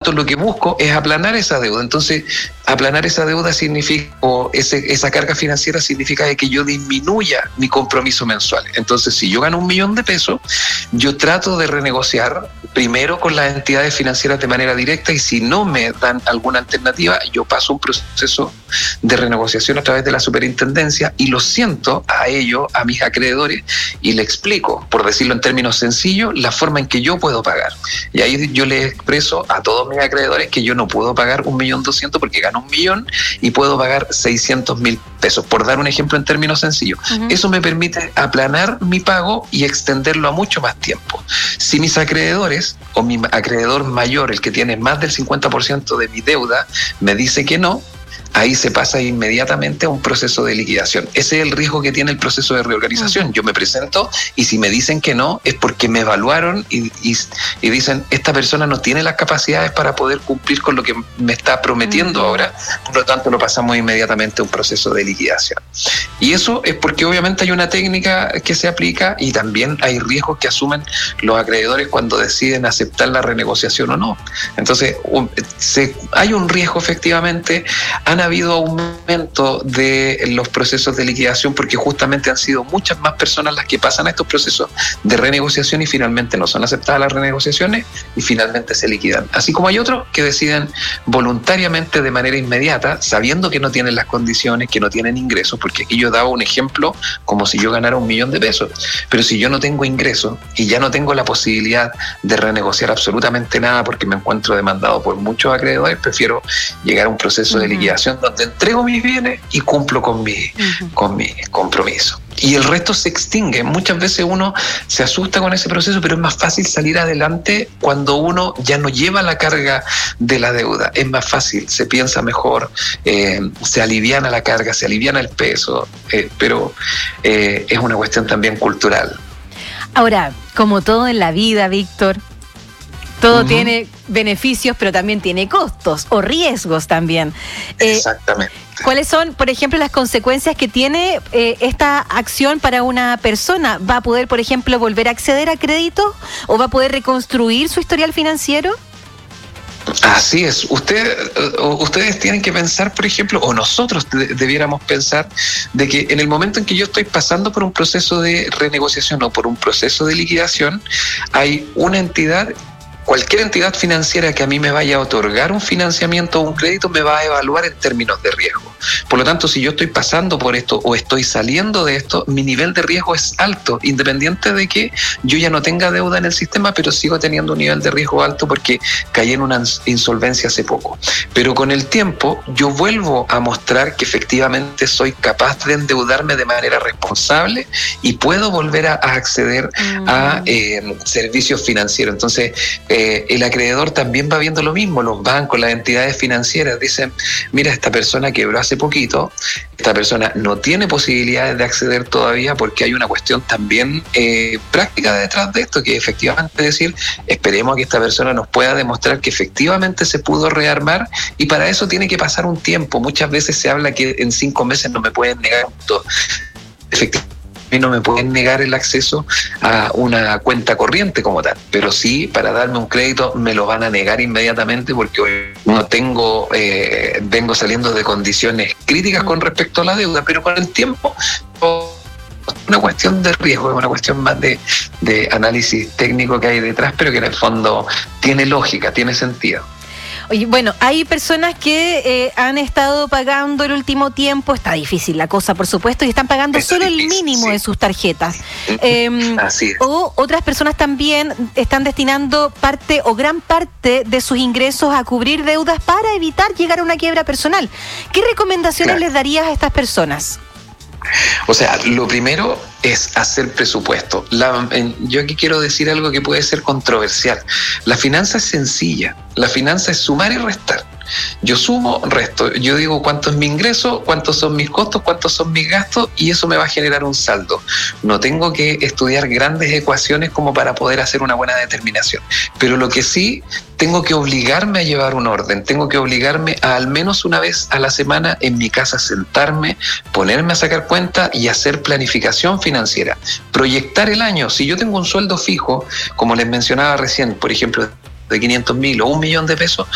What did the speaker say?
tanto lo que busco es aplanar esa deuda. Entonces, aplanar esa deuda significa, o esa carga financiera significa de que yo disminuya mi compromiso mensual. Entonces, si yo gano 1 millón de pesos, yo trato de renegociar primero con las entidades financieras de manera directa, y si no me dan alguna alternativa, yo paso un proceso de renegociación a través de la superintendencia y lo siento a ellos, a mis acreedores, y le explico, por decirlo en términos sencillos, la forma en que yo puedo pagar. Y ahí yo les expreso a todos mis acreedores que yo no puedo pagar 1.200.000 porque gano 1 millón y puedo pagar 600.000 pesos, por dar un ejemplo en términos sencillos. Eso me permite aplanar mi pago y extenderlo a mucho más tiempo. Si mis acreedores, o mi acreedor mayor, el que tiene más del 50% de mi deuda, me dice que no, ahí se pasa inmediatamente a un proceso de liquidación. Ese es el riesgo que tiene el proceso de reorganización. Yo me presento y si me dicen que no, es porque me evaluaron y dicen, esta persona no tiene las capacidades para poder cumplir con lo que me está prometiendo ahora, por lo tanto lo pasamos inmediatamente a un proceso de liquidación. Y eso es porque obviamente hay una técnica que se aplica y también hay riesgos que asumen los acreedores cuando deciden aceptar la renegociación o no. Entonces, hay un riesgo efectivamente. Han habido aumento de los procesos de liquidación porque justamente han sido muchas más personas las que pasan a estos procesos de renegociación y finalmente no son aceptadas las renegociaciones y finalmente se liquidan. Así como hay otros que deciden voluntariamente de manera inmediata, sabiendo que no tienen las condiciones, que no tienen ingresos, porque aquí yo daba un ejemplo como si yo ganara 1 millón de pesos, pero si yo no tengo ingresos y ya no tengo la posibilidad de renegociar absolutamente nada porque me encuentro demandado por muchos acreedores, prefiero llegar a un proceso de liquidación donde entrego mis bienes y cumplo con mi compromiso. Y el resto se extingue. Muchas veces uno se asusta con ese proceso, pero es más fácil salir adelante cuando uno ya no lleva la carga de la deuda. Es más fácil, se piensa mejor, se aliviana la carga, se aliviana el peso, pero es una cuestión también cultural. Ahora, como todo en la vida, Víctor, todo tiene beneficios, pero también tiene costos o riesgos también. Exactamente. ¿Cuáles son, por ejemplo, las consecuencias que tiene esta acción para una persona? ¿Va a poder, por ejemplo, volver a acceder a crédito o va a poder reconstruir su historial financiero? Así es. Ustedes tienen que pensar, por ejemplo, o nosotros debiéramos pensar de que en el momento en que yo estoy pasando por un proceso de renegociación o por un proceso de liquidación, hay una entidad. Cualquier entidad financiera que a mí me vaya a otorgar un financiamiento o un crédito me va a evaluar en términos de riesgo. Por lo tanto, si yo estoy pasando por esto o estoy saliendo de esto, mi nivel de riesgo es alto, independiente de que yo ya no tenga deuda en el sistema, pero sigo teniendo un nivel de riesgo alto porque caí en una insolvencia hace poco. Pero con el tiempo yo vuelvo a mostrar que efectivamente soy capaz de endeudarme de manera responsable y puedo volver a acceder a servicios financieros. Entonces, el acreedor también va viendo lo mismo. Los bancos, las entidades financieras dicen, mira, esta persona quebró hace poquito, esta persona no tiene posibilidades de acceder todavía porque hay una cuestión también práctica detrás de esto, que efectivamente decir, esperemos a que esta persona nos pueda demostrar que efectivamente se pudo rearmar y para eso tiene que pasar un tiempo. Muchas veces se habla que en 5 meses no me pueden negar todo. Efectivamente, no me pueden negar el acceso a una cuenta corriente como tal, pero sí, para darme un crédito me lo van a negar inmediatamente porque hoy no tengo, vengo saliendo de condiciones críticas con respecto a la deuda, pero con el tiempo una cuestión de riesgo, es una cuestión más de análisis técnico que hay detrás, pero que en el fondo tiene lógica, tiene sentido. Oye, bueno, hay personas que han estado pagando el último tiempo, está difícil la cosa, por supuesto, y están pagando solo el mínimo de sus tarjetas. Así es. O otras personas también están destinando parte o gran parte de sus ingresos a cubrir deudas para evitar llegar a una quiebra personal. ¿Qué recomendaciones les darías a estas personas? O sea, lo primero es hacer presupuesto. Yo aquí quiero decir algo que puede ser controversial. La finanza es sencilla. La finanza es sumar y restar. Yo sumo, resto. Yo digo cuánto es mi ingreso, cuántos son mis costos, cuántos son mis gastos y eso me va a generar un saldo. No tengo que estudiar grandes ecuaciones como para poder hacer una buena determinación. Pero lo que sí, tengo que obligarme a llevar un orden. Tengo que obligarme a al menos una vez a la semana en mi casa sentarme, ponerme a sacar cuenta y hacer planificación financiera. Proyectar el año. Si yo tengo un sueldo fijo, como les mencionaba recién, por ejemplo, de 500.000 o 1 millón de pesos,